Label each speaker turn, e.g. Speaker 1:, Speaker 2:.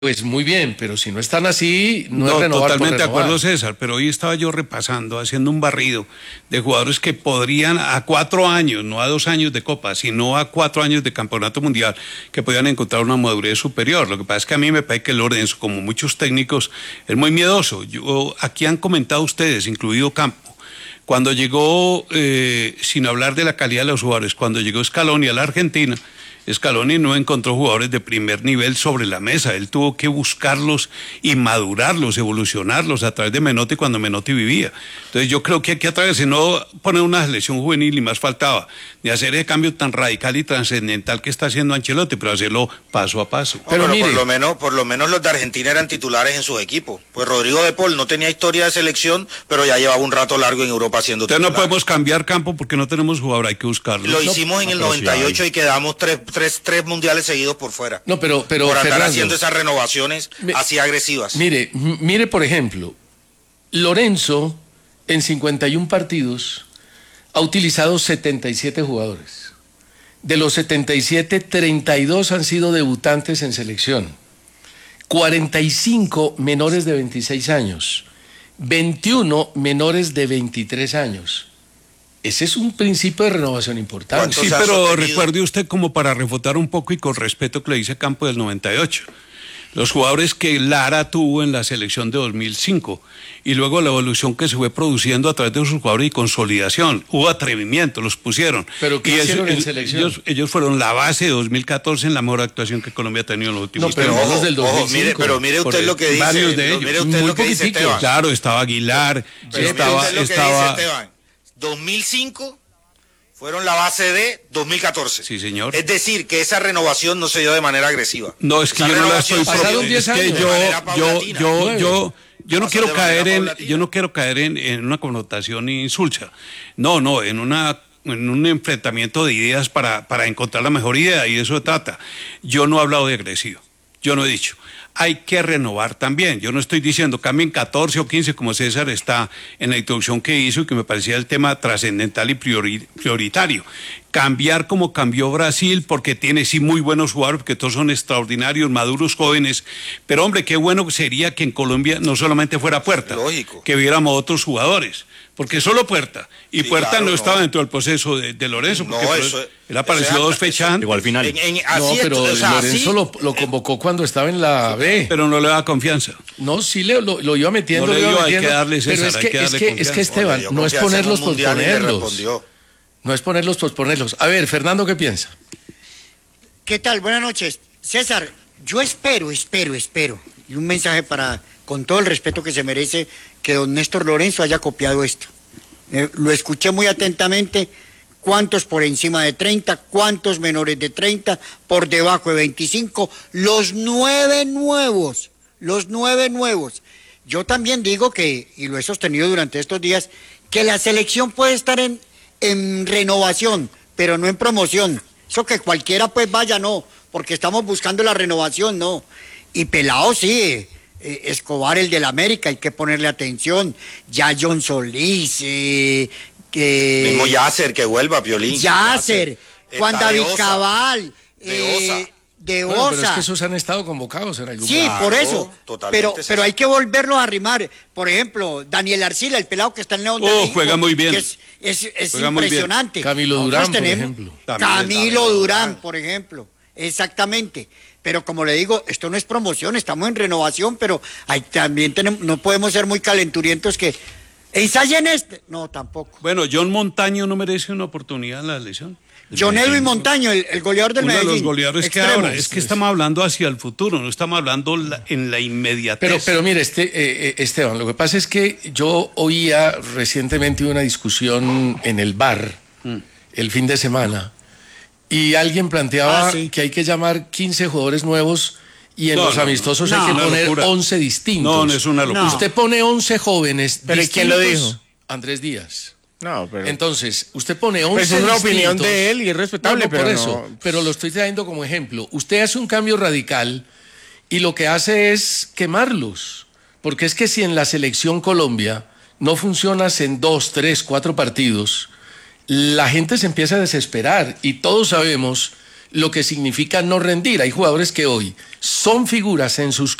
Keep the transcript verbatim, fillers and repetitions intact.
Speaker 1: Pues muy bien, pero si no están así, no, no es renovar
Speaker 2: totalmente
Speaker 1: por
Speaker 2: de acuerdo, César, pero hoy estaba yo repasando, haciendo un barrido de jugadores que podrían a cuatro años, no a dos años de Copa, sino a cuatro años de Campeonato Mundial, que podían encontrar una madurez superior. Lo que pasa es que a mí me parece que Lorenzo, como muchos técnicos, es muy miedoso. Yo, aquí han comentado ustedes, incluido Campo, cuando llegó, eh, sin hablar de la calidad de los jugadores, cuando llegó Scaloni a la Argentina, Scaloni no encontró jugadores de primer nivel sobre la mesa, él tuvo que buscarlos y madurarlos, evolucionarlos a través de Menotti cuando Menotti vivía. Entonces yo creo que aquí a través de no poner una selección juvenil y más faltaba, de hacer ese cambio tan radical y trascendental que está haciendo Ancelotti, pero hacerlo paso a paso.
Speaker 3: No, pero, pero mire, por lo menos, por lo menos los de Argentina eran titulares en sus equipos. Pues Rodrigo de Paul no tenía historia de selección, pero ya llevaba un rato largo en Europa haciendo
Speaker 2: Entonces titular. No podemos cambiar Campo porque no tenemos jugador, hay que buscarlo.
Speaker 3: Lo hicimos
Speaker 2: no,
Speaker 3: en el noventa y ocho y quedamos tres Tres, tres mundiales seguidos por fuera.
Speaker 1: No, pero, pero
Speaker 3: por andar
Speaker 1: Fernando,
Speaker 3: haciendo esas renovaciones mi, así agresivas.
Speaker 1: Mire, mire, por ejemplo, Lorenzo en cincuenta y uno partidos ha utilizado setenta y siete jugadores. De los setenta y siete, treinta y dos han sido debutantes en selección. cuarenta y cinco menores de veintiséis años. veintiuno menores de veintitrés años. Ese es un principio de renovación importante.
Speaker 2: Sí, pero recuerde usted, como para refutar un poco y con respeto que le dice Campo del noventa y ocho, los jugadores que Lara tuvo en la selección de dos mil cinco y luego la evolución que se fue produciendo a través de sus jugadores y consolidación, hubo atrevimiento, los pusieron.
Speaker 1: ¿Pero qué
Speaker 2: y
Speaker 1: hicieron
Speaker 2: eso,
Speaker 1: en selección?
Speaker 2: Ellos, ellos fueron la base de dos mil catorce en la mejor actuación que Colombia ha tenido en los últimos
Speaker 1: no, pero
Speaker 2: años.
Speaker 1: Ojo, del dos mil cinco.
Speaker 3: Ojo, mire, pero mire usted lo que dice.
Speaker 2: Varios de ellos.
Speaker 3: Mire usted
Speaker 2: muy
Speaker 3: lo que dice Esteban.
Speaker 2: Claro, estaba Aguilar,
Speaker 3: pero
Speaker 2: estaba...
Speaker 3: mire usted lo que
Speaker 2: estaba...
Speaker 3: dice Esteban. dos mil cinco fueron la base de dos mil catorce.
Speaker 2: Sí, señor.
Speaker 3: Es decir, que esa renovación no se dio de manera agresiva.
Speaker 2: No, es que
Speaker 3: esa
Speaker 2: yo no la estoy
Speaker 1: pasaron diez
Speaker 2: es que
Speaker 1: años.
Speaker 2: yo, yo, yo,
Speaker 3: yo,
Speaker 2: yo, yo no quiero caer en, yo no quiero caer en, en una connotación insulsa. No, no, en una en un enfrentamiento de ideas para, para encontrar la mejor idea, y de eso se trata. Yo no he hablado de agresivo, yo no he dicho. Hay que renovar también. Yo no estoy diciendo cambien catorce o quince como César está en la introducción que hizo y que me parecía el tema trascendental y priori, prioritario. Cambiar como cambió Brasil, porque tiene sí muy buenos jugadores, porque todos son extraordinarios, maduros, jóvenes. Pero hombre, qué bueno sería que en Colombia no solamente fuera Puerta,
Speaker 3: lógico,
Speaker 2: que viéramos otros jugadores. Porque solo Puerta. Y sí, Puerta claro, no, no estaba dentro del proceso de, de Lorenzo. Porque
Speaker 3: no, eso,
Speaker 2: él apareció dos fechas.
Speaker 4: Igual al final.
Speaker 3: En, en, así
Speaker 1: no, pero
Speaker 3: es, o sea,
Speaker 1: Lorenzo
Speaker 3: así,
Speaker 1: lo, lo convocó cuando estaba en la B.
Speaker 2: Pero no le da confianza.
Speaker 1: No, sí le, lo, lo iba metiendo.
Speaker 2: No le
Speaker 1: lo iba
Speaker 2: dio,
Speaker 1: metiendo,
Speaker 2: hay que darle César,
Speaker 1: pero es que,
Speaker 2: hay que darle
Speaker 1: es, que, es que Esteban, no es ponerlos por ponerlos. No es ponerlos por ponerlos. A ver, Fernando, ¿qué piensa?
Speaker 5: ¿Qué tal? Buenas noches. César, yo espero, espero, espero, y un mensaje para, con todo el respeto que se merece, que don Néstor Lorenzo haya copiado esto. Eh, lo escuché muy atentamente, cuántos por encima de treinta, cuántos menores de treinta, por debajo de veinticinco, los nueve nuevos, los nueve nuevos. Yo también digo que, y lo he sostenido durante estos días, que la selección puede estar en, en renovación, pero no en promoción. Eso que cualquiera pues vaya, no, porque estamos buscando la renovación, no. Y Pelao sí, eh, Escobar, el del América, hay que ponerle atención. Ya John Solís, eh, que...
Speaker 3: Mismo Yasser, que vuelva, Piolín.
Speaker 5: Yasser, Juan David Cabal,
Speaker 3: de Osa.
Speaker 5: Eh, de
Speaker 1: bueno,
Speaker 5: Osa.
Speaker 1: pero es que esos han estado convocados en algún
Speaker 5: Sí,
Speaker 1: momento.
Speaker 5: por eso. Pero,
Speaker 3: es
Speaker 5: pero
Speaker 3: eso.
Speaker 5: hay que volverlos a arrimar. Por ejemplo, Daniel Arcila, el pelado que está en León de
Speaker 2: Oh,
Speaker 5: México,
Speaker 2: juega muy bien.
Speaker 5: que es, es, es
Speaker 2: Juega muy bien.
Speaker 5: impresionante.
Speaker 1: Camilo
Speaker 5: Nosotros
Speaker 1: Durán, por
Speaker 5: tenemos-
Speaker 1: ejemplo.
Speaker 2: También,
Speaker 5: Camilo
Speaker 3: Camilo
Speaker 5: Durán,
Speaker 3: Durán.
Speaker 5: por ejemplo. Exactamente. Pero como le digo, esto no es promoción, estamos en renovación, pero hay, también tenemos, no podemos ser muy calenturientos que ensayen este. No, tampoco.
Speaker 2: Bueno, John Montaño no merece una oportunidad en la elección.
Speaker 5: John Edwin Montaño, el, el goleador del
Speaker 2: Uno de
Speaker 5: Medellín.
Speaker 2: los goleadores que
Speaker 5: extremo.
Speaker 2: ahora, es que estamos hablando hacia el futuro, no estamos hablando la- en la inmediatez.
Speaker 1: Pero, pero mire, este, eh, eh, Esteban, lo que pasa es que yo oía recientemente una discusión en el bar
Speaker 2: Mm.
Speaker 1: el fin de semana y alguien planteaba
Speaker 2: Ah, sí.
Speaker 1: que hay que llamar quince jugadores nuevos y en
Speaker 2: No,
Speaker 1: los
Speaker 2: no, no.
Speaker 1: amistosos
Speaker 5: No,
Speaker 1: hay que
Speaker 2: una
Speaker 1: poner
Speaker 2: locura.
Speaker 1: once distintos.
Speaker 2: No, no es una locura.
Speaker 5: No.
Speaker 1: Usted pone once jóvenes
Speaker 4: ¿Pero y quién lo
Speaker 1: distintos.
Speaker 4: dijo?
Speaker 1: Andrés Díaz.
Speaker 4: No, pero...
Speaker 1: Entonces, usted pone once
Speaker 4: Pues es una opinión
Speaker 1: distintos.
Speaker 4: de él y es respetable,
Speaker 1: No, no,
Speaker 4: pero
Speaker 1: por
Speaker 4: no-
Speaker 1: eso, pero lo estoy trayendo como ejemplo. Usted hace un cambio radical y lo que hace es quemarlos. Porque es que si en la selección Colombia no funcionas en dos, tres, cuatro partidos, la gente se empieza a desesperar y todos sabemos lo que significa no rendir. Hay jugadores que hoy son figuras en sus